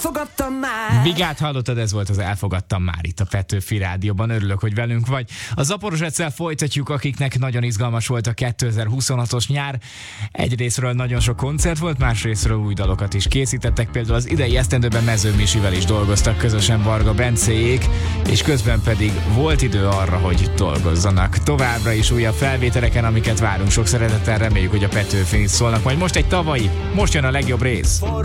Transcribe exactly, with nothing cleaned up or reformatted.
elfogadtam már. Vigát hallottad, ez volt az Elfogadtam már itt a Petőfi Rádióban. Örülök, hogy velünk vagy. A Zaporozseczel folytatjuk, akiknek nagyon izgalmas volt a kétezer-huszonhatos nyár. Egyrészről nagyon sok koncert volt, másrészről új dalokat is készítettek. Például az idei esztendőben Mező Misivel is dolgoztak közösen Varga Bencéjék, és közben pedig volt idő arra, hogy dolgozzanak továbbra is újabb felvételeken, amiket várunk sok szeretettel. Reméljük, hogy a Petőfin is szólnak. Majd most egy tavalyi, most jön a legjobb rész.